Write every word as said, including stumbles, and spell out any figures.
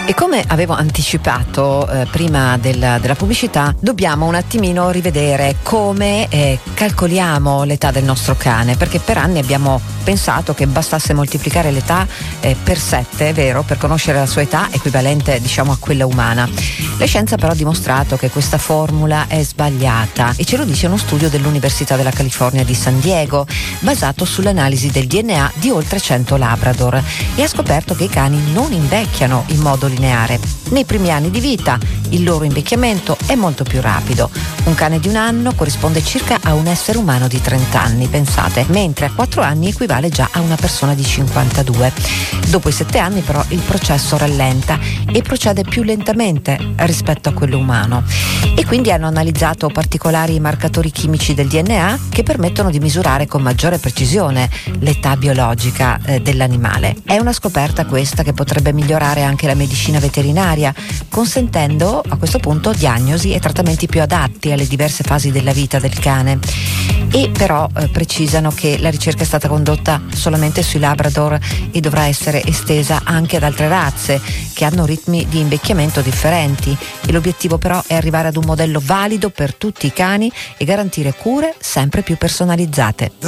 E come avevo anticipato eh, prima del, della pubblicità, dobbiamo un attimino rivedere come eh, calcoliamo l'età del nostro cane, perché per anni abbiamo pensato che bastasse moltiplicare l'età eh, per sette, è vero, per conoscere la sua età equivalente, diciamo, a quella umana. La scienza però ha dimostrato che questa formula è sbagliata e ce lo dice uno studio dell'Università della California di San Diego, basato sull'analisi del D N A di oltre cento Labrador, e ha scoperto che i cani non invecchiano in modo lineare. Nei primi anni di vita il loro invecchiamento è molto più rapido. Un cane di un anno corrisponde circa a un essere umano di trenta anni, pensate, mentre a quattro anni equivale già a una persona di cinquantadue. Dopo i sette anni però il processo rallenta e procede più lentamente rispetto a quello umano. E quindi hanno analizzato particolari marcatori chimici del D N A che permettono di misurare con maggiore precisione l'età biologica eh, dell'animale. È una scoperta questa che potrebbe migliorare anche la medicina veterinaria, consentendo a questo punto diagnosi e trattamenti più adatti alle diverse fasi della vita del cane. E però eh, precisano che la ricerca è stata condotta solamente sui Labrador e dovrà essere estesa anche ad altre razze che hanno ritmi di invecchiamento differenti, e l'obiettivo però è arrivare ad un modello valido per tutti i cani e garantire cure sempre più personalizzate.